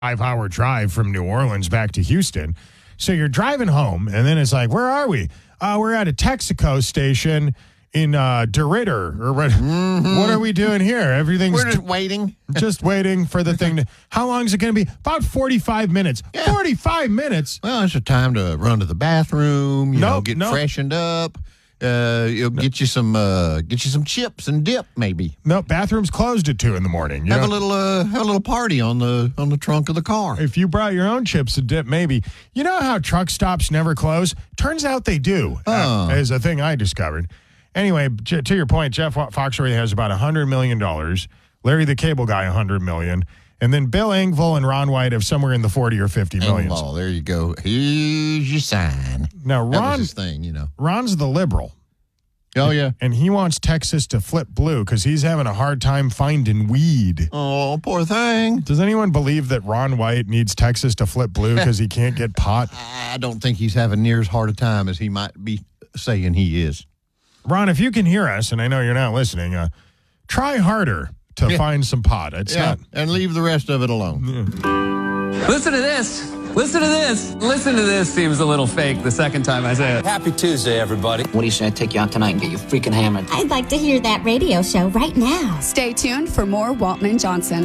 5-hour drive from New Orleans back to Houston. So you're driving home, and then it's like, where are we? We're at a Texaco station in DeRidder. Or what, what are we doing here? Everything's We're just waiting. Just waiting for the thing to... How long is it going to be? About 45 minutes. Yeah. 45 minutes? Well, it's a time to run to the bathroom, get freshened up. Get you some chips and dip, maybe. No, bathroom's closed at 2 in the morning. Have a little party on the trunk of the car. If you brought your own chips and dip, maybe. You know how truck stops never close? Turns out they do. Is a thing I discovered. Anyway, to your point, Jeff Foxworthy has about $100 million. Larry the Cable Guy, $100 million. And then Bill Engvall and Ron White have somewhere in the 40 or 50 million. Engvall, there you go. Here's your sign. Now, that was his thing, Ron's the liberal. Oh, yeah. And he wants Texas to flip blue because he's having a hard time finding weed. Oh, poor thing. Does anyone believe that Ron White needs Texas to flip blue because he can't get pot? I don't think he's having near as hard a time as he might be saying he is. Ron, if you can hear us, and I know you're not listening, try harder to find some pot. And leave the rest of it alone. Yeah. Listen to this. Listen to this. Listen to this. Seems a little fake the second time I say it. Happy Tuesday, everybody. What do you say I take you out tonight and get you freaking hammered? I'd like to hear that radio show right now. Stay tuned for more Walton and Johnson.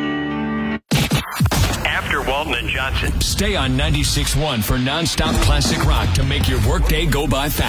After Walton and Johnson. Stay on 96.1 for nonstop classic rock to make your workday go by fast.